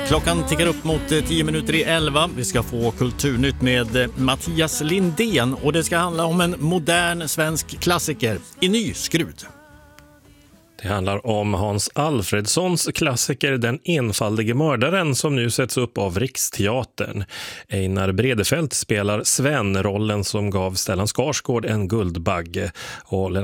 Klockan tickar upp mot 10 minuter i 11. Vi ska få kulturnytt med Mattias Lindén och det ska handla om en modern svensk klassiker i ny skrud. Det handlar om Hans Alfredsons klassiker Den enfaldige mördaren som nu sätts upp av Riksteatern. Einar Bredefeld spelar Sven, rollen som gav Stellan Skarsgård en Guldbagge. Och